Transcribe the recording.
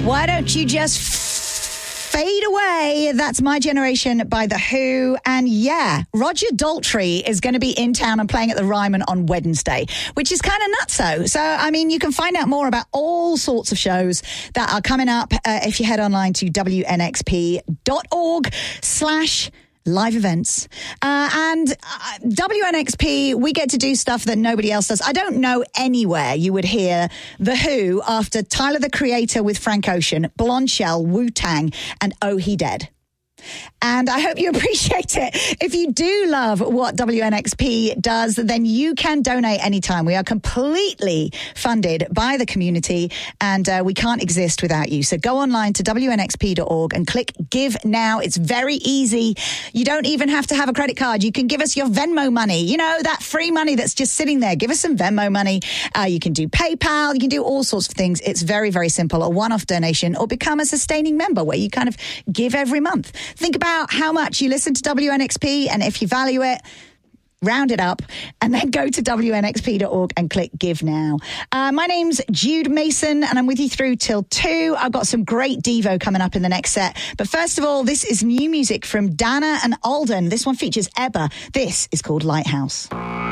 Why don't you just fade away? That's My Generation by The Who. And yeah, Roger Daltrey is going to be in town and playing at the Ryman on Wednesday, which is kind of nutso. So, I mean, you can find out more about all sorts of shows that are coming up if you head online to wnxp.org/live events. And WNXP, we get to do stuff that nobody else does. I don't know anywhere you would hear The Who after Tyler, the Creator with Frank Ocean, Blonde Shell, Wu-Tang, and Oh He Dead. And I hope you appreciate it. If you do love what WNXP does, then you can donate anytime. We are completely funded by the community, and we can't exist without you. So go online to wnxp.org and click Give Now. It's very easy. You don't even have to have a credit card. You can give us your Venmo money. You know, that free money that's just sitting there. Give us some Venmo money. You can do PayPal. You can do all sorts of things. It's very, very simple. A one-off donation, or become a sustaining member where you kind of give every month. Think about how much you listen to WNXP, and if you value it, round it up, and then go to wnxp.org and click Give Now. My name's Jude Mason, and I'm with you through till 2. I've got some great Devo coming up in the next set. But first of all, this is new music from Dana and Alden. This one features Ebba. This is called Lighthouse.